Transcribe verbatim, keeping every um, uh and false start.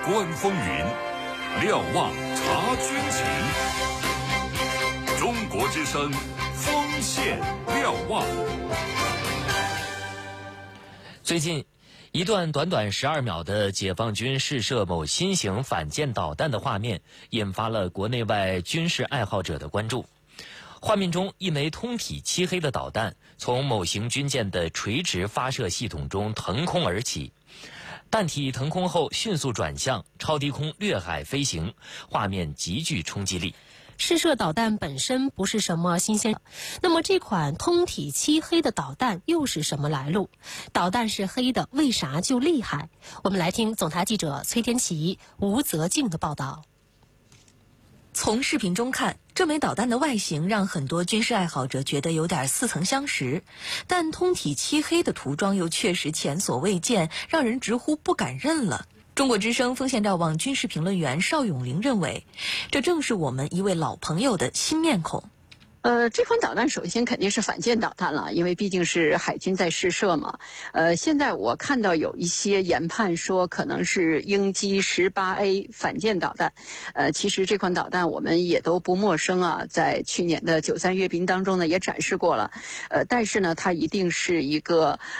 观风云，瞭望察军情。中国之声，锋线瞭望。 最近，一段短短十二秒的解放军试射某新型反舰导弹的画面，引发了国内外军事爱好者的关注。画面中，一枚通体漆黑的导弹从某型军舰的垂直发射系统中腾空而起，弹体腾空后迅速转向，超低空掠海飞行，画面极具冲击力。 试射导弹本身不是什么新鲜，那么这款通体漆黑的导弹又是什么来路？导弹是黑的，为啥就厉害？我们来听总台记者崔天琪、吴泽静的报道。 从视频中看，这枚导弹的外形让很多军事爱好者觉得有点似曾相识，但通体漆黑的涂装又确实前所未见，让人直呼不敢认了。中国之声锋线瞭望军事评论员邵永玲认为，这正是我们一位老朋友的新面孔。 呃，这款导弹首先肯定是反舰导弹了，因为毕竟是海军在试射嘛。呃，现在我看到有一些研判说可能是鹰击 十八 A 反舰导弹。呃，其实这款导弹我们也都不陌生啊，在去年的九三阅兵当中呢也展示过了。呃，但是呢，它一定是一个